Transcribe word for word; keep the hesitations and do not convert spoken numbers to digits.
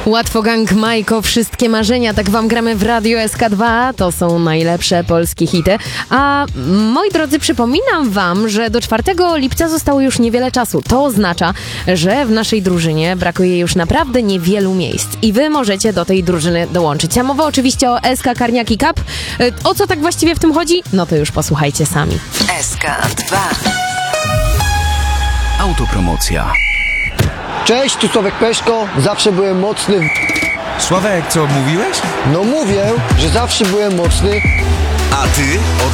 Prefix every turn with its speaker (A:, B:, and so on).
A: Łatwo Gang, Majko, Wszystkie Marzenia, tak wam gramy w Radiu S K dwa, to są najlepsze polskie hity. A moi drodzy, przypominam wam, że do czwartego lipca zostało już niewiele czasu. To oznacza, że w naszej drużynie brakuje już naprawdę niewielu miejsc i wy możecie do tej drużyny dołączyć. A mowa oczywiście o S K Karniaki Cup. O co tak właściwie w tym chodzi? No to już posłuchajcie sami.
B: S K dwa.
C: Autopromocja.
D: Cześć, tu Sławek Peszko, zawsze byłem mocny.
E: Sławek, co mówiłeś?
D: No mówię, że zawsze byłem mocny.
C: A ty?